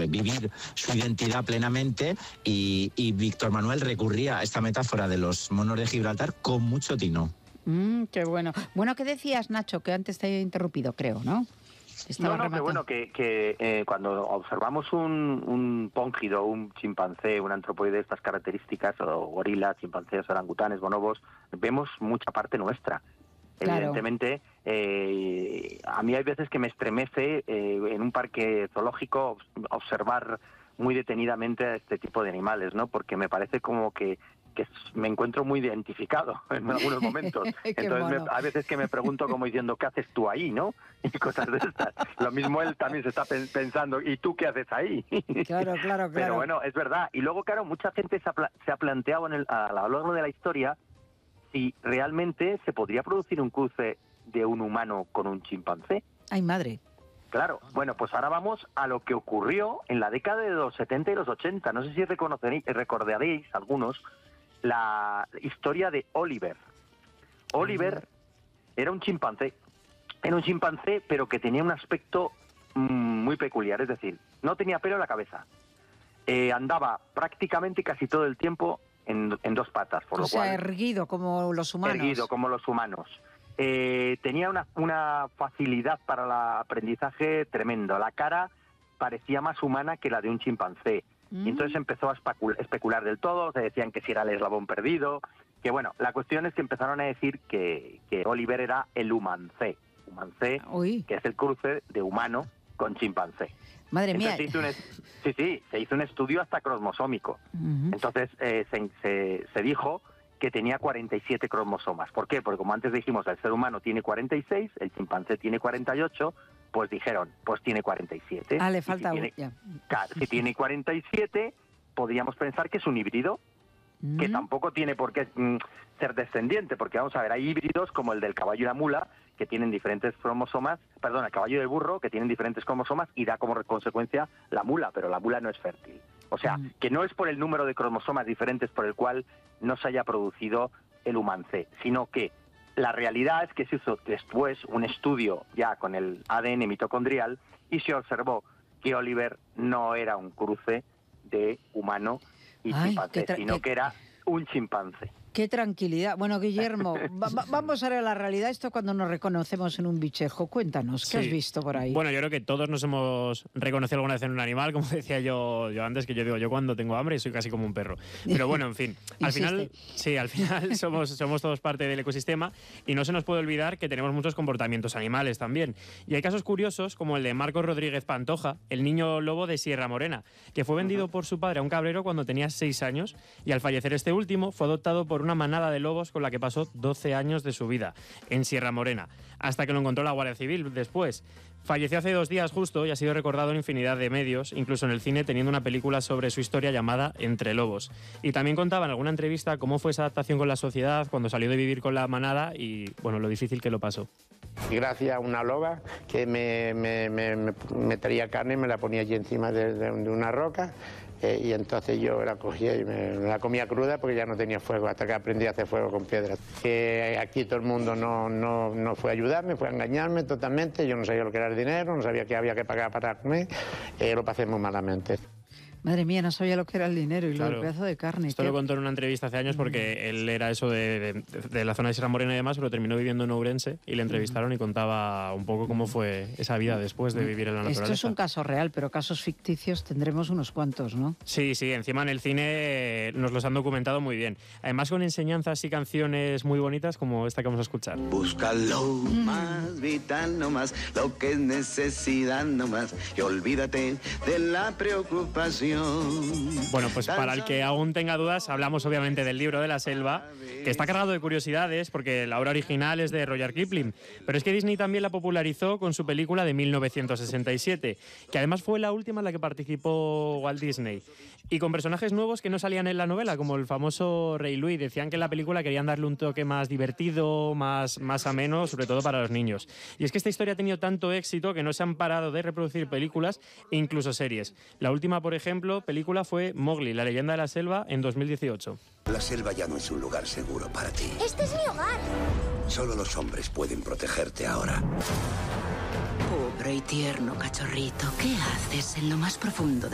vivir su identidad plenamente, y Víctor Manuel recurría a esta metáfora de los monos de Gibraltar con mucho tino. Qué bueno. Bueno, ¿qué decías, Nacho? Que antes te he interrumpido, creo, ¿no? Que bueno, que cuando observamos un póngido, un chimpancé, un antropoide de estas características, o gorilas, chimpancés, orangutanes, bonobos, vemos mucha parte nuestra. Claro. Evidentemente, a mí hay veces que me estremece en un parque zoológico observar muy detenidamente a este tipo de animales, ¿no? Porque me parece como que me encuentro muy identificado en algunos momentos. Entonces a veces que me pregunto como diciendo, ¿qué haces tú ahí, no? Y cosas de estas. Lo mismo él también se está pensando, ¿y tú qué haces ahí? Claro. Pero bueno, es verdad. Y luego, claro, mucha gente se ha planteado a lo largo de la historia si realmente se podría producir un cruce de un humano con un chimpancé. ¡Ay, madre! Claro, bueno, pues ahora vamos a lo que ocurrió en la década de los 70 y los 80. No sé si recordaréis algunos la historia de Oliver. Oliver era un chimpancé. Era un chimpancé, pero que tenía un aspecto muy peculiar. Es decir, no tenía pelo en la cabeza. Andaba prácticamente casi todo el tiempo en dos patas, por lo cual... erguido como los humanos. Erguido como los humanos. Tenía una facilidad para el aprendizaje tremendo. La cara parecía más humana que la de un chimpancé. Y entonces empezó a especular del todo, se decían que si era el eslabón perdido, que bueno, la cuestión es que empezaron a decir que Oliver era el humancé, que es el cruce de humano con chimpancé. Madre mía. Se hizo un estudio hasta cromosómico. Entonces se dijo que tenía 47 cromosomas. ¿Por qué? Porque como antes dijimos, el ser humano tiene 46, el chimpancé tiene 48, pues dijeron, pues tiene 47. Le falta uno. Si tiene 47, podríamos pensar que es un híbrido, que tampoco tiene por qué ser descendiente, porque vamos a ver, hay híbridos como el del caballo y la mula, que tienen diferentes cromosomas, el caballo y el burro, que tienen diferentes cromosomas, y da como consecuencia la mula, pero la mula no es fértil. O sea, que no es por el número de cromosomas diferentes por el cual no se haya producido el humancé, sino que la realidad es que se hizo después un estudio ya con el ADN mitocondrial y se observó que Oliver no era un cruce de humano y chimpancé, sino que era un chimpancé. ¡Qué tranquilidad! Bueno, Guillermo, vamos a ver la realidad. Esto cuando nos reconocemos en un bichejo. Cuéntanos, ¿qué has visto por ahí? Bueno, yo creo que todos nos hemos reconocido alguna vez en un animal, como decía yo antes, que yo cuando tengo hambre soy casi como un perro. Pero bueno, en fin, al final somos todos parte del ecosistema y no se nos puede olvidar que tenemos muchos comportamientos animales también. Y hay casos curiosos como el de Marcos Rodríguez Pantoja, el niño lobo de Sierra Morena, que fue vendido por su padre a un cabrero cuando tenía 6 años y al fallecer este último fue adoptado por una manada de lobos con la que pasó 12 años de su vida en Sierra Morena, hasta que lo encontró la Guardia Civil después. Falleció hace 2 días justo y ha sido recordado en infinidad de medios, incluso en el cine, teniendo una película sobre su historia llamada Entre Lobos. Y también contaba en alguna entrevista cómo fue esa adaptación con la sociedad cuando salió de vivir con la manada y, bueno, lo difícil que lo pasó. Y gracias a una loba que me traía carne y me la ponía allí encima de una roca, y entonces yo la cogía y me la comía cruda porque ya no tenía fuego, hasta que aprendí a hacer fuego con piedras. Aquí todo el mundo no fue a ayudarme, fue a engañarme totalmente. Yo no sabía lo que era el dinero, no sabía que había que pagar para comer, lo pasé muy malamente. Madre mía, no sabía lo que era el dinero y claro, lo del pedazo de carne. Esto lo contó en una entrevista hace años porque él era eso de la zona de Sierra Morena y demás, pero terminó viviendo en Ourense y le entrevistaron y contaba un poco cómo fue esa vida después de vivir en la naturaleza. Esto es un caso real, pero casos ficticios tendremos unos cuantos, ¿no? Sí, encima en el cine nos los han documentado muy bien. Además con enseñanzas y canciones muy bonitas como esta que vamos a escuchar. Busca lo más vital nomás, lo que es necesidad nomás, y olvídate de la preocupación. Bueno, pues para el que aún tenga dudas, hablamos obviamente del libro de la selva, que está cargado de curiosidades porque la obra original es de Rudyard Kipling, pero es que Disney también la popularizó con su película de 1967, que además fue la última en la que participó Walt Disney, y con personajes nuevos que no salían en la novela, como el famoso Rey Louis. Decían que en la película querían darle un toque más divertido, más ameno, sobre todo para los niños. Y es que esta historia ha tenido tanto éxito que no se han parado de reproducir películas e incluso series. La última, por ejemplo, película fue Mowgli, la leyenda de la selva, en 2018. La selva ya no es un lugar seguro para ti. Este es mi hogar. Solo los hombres pueden protegerte ahora. Pobre y tierno cachorrito, ¿qué haces en lo más profundo de